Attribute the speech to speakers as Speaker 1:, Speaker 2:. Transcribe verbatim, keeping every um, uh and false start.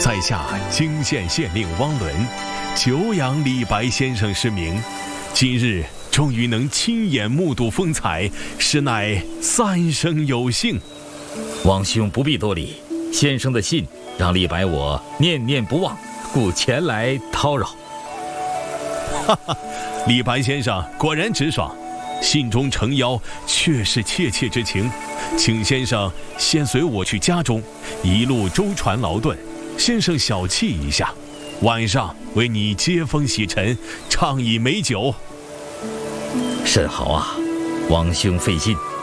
Speaker 1: 在下泾县县令汪伦，久仰李白先生之名，今日终于能亲眼目睹风采，实乃三生有幸。
Speaker 2: 汪兄不必多礼，先生的信让李白我念念不忘，故前来叨扰。
Speaker 1: 哈哈，李白先生果然直爽，信中诚邀，确是切切之情。请先生先随我去家中，一路舟船劳顿，先生小憩一下，晚上为你接风洗尘，畅饮美酒。
Speaker 2: 甚好啊，汪兄费心。